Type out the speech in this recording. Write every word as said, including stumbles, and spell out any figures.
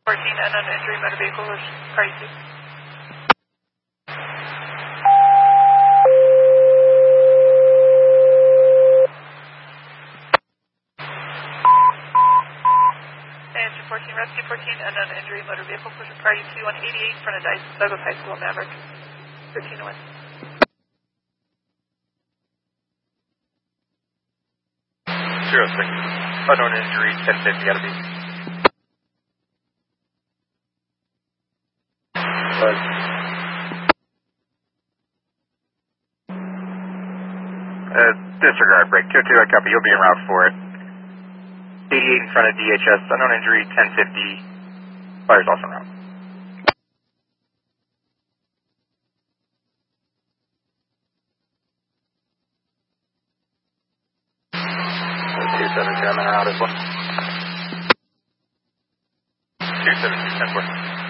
fourteen unknown injury motor vehicle was crazy. Answer fourteen, rescue fourteen unknown injury motor vehicle was priority two one eighty-eight in front of Dyson Douglas High School, Maverick. thirteen oh one. Zero six. Unknown injury, ten fifty, gotta be. Buzz. Uh, disregard break. two two, I copy. You'll be en route for it. eighty-eight in front of D H S. Unknown injury, ten fifty. Fire's also en route. two seven two, I'm en route as well. two seven two, ten four.